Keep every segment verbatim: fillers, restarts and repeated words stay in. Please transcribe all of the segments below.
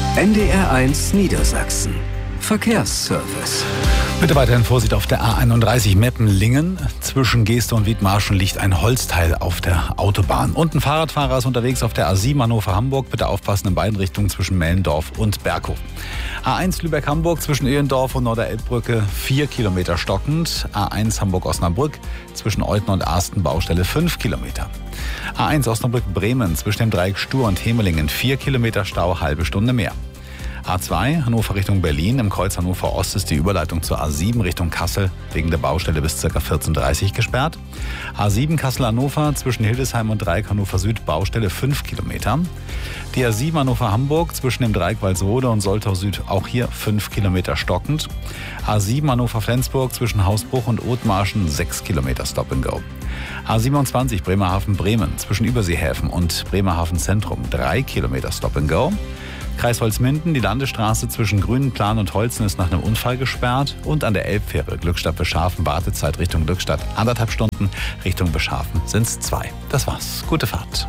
N D R eins Niedersachsen. Verkehrsservice. Bitte weiterhin Vorsicht auf der A einunddreißig Meppen-Lingen. Zwischen Geeste und Wiedmarschen liegt ein Holzteil auf der Autobahn. Und ein Fahrradfahrer ist unterwegs auf der A sieben Hannover-Hamburg. Bitte aufpassen in beiden Richtungen zwischen Mellendorf und Berghof. A eins Lübeck-Hamburg zwischen Öhlendorf und Norderelbbrücke vier Kilometer stockend. A eins Hamburg-Osnabrück zwischen Euthen und Arsten Baustelle fünf Kilometer. A eins Osnabrück-Bremen zwischen dem Dreieck Stur und Hemelingen vier Kilometer Stau, halbe Stunde mehr. A zwei Hannover Richtung Berlin. Im Kreuz Hannover Ost ist die Überleitung zur A sieben Richtung Kassel wegen der Baustelle bis ca. vierzehn Uhr dreißig gesperrt. A sieben Kassel-Hannover zwischen Hildesheim und Dreieck Hannover Süd Baustelle fünf Kilometer. Die A sieben Hannover Hamburg zwischen dem Dreieck Walsrode und Soltau Süd auch hier fünf Kilometer stockend. A sieben Hannover Flensburg zwischen Hausbruch und Othmarschen sechs Kilometer Stop and Go. A siebenundzwanzig Bremerhaven Bremen zwischen Überseehäfen und Bremerhaven Zentrum drei Kilometer Stop and Go. Kreis Holzminden, die Landesstraße zwischen Grünenplan und Holzen ist nach einem Unfall gesperrt. Und an der Elbfähre Glückstadt-Beschafen Wartezeit Richtung Glückstadt anderthalb Stunden, Richtung Beschafen sind es zwei. Das war's. Gute Fahrt.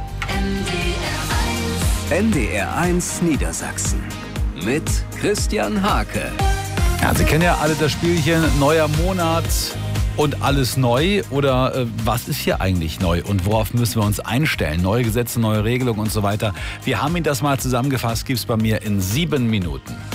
N D R eins Niedersachsen mit Christian Hake. Ja, Sie kennen ja alle das Spielchen neuer Monat und alles neu. Oder äh, was ist hier eigentlich neu und worauf müssen wir uns einstellen? Neue Gesetze, neue Regelungen und so weiter. Wir haben Ihnen das mal zusammengefasst, gibt's bei mir in sieben Minuten.